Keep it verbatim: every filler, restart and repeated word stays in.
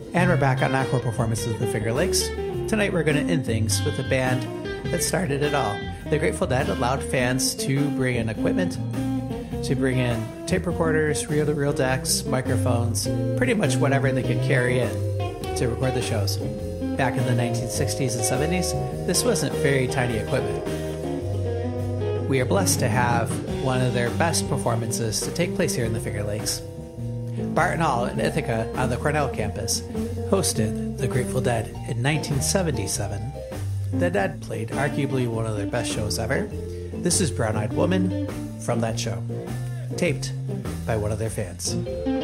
And we're back on Encore Performances of the Finger Lakes. Tonight we're going to end things with a band that started it all. The Grateful Dead allowed fans to bring in equipment, to bring in tape recorders, reel-to-reel decks, microphones, pretty much whatever they could carry in to record the shows. Back in the nineteen sixties and seventies, this wasn't very tiny equipment. We are blessed to have one of their best performances to take place here in the Finger Lakes. Barton Hall in Ithaca on the Cornell campus hosted the Grateful Dead in nineteen seventy-seven. The Dead played arguably one of their best shows ever. This is Brown Eyed Woman from that show, taped by one of their fans.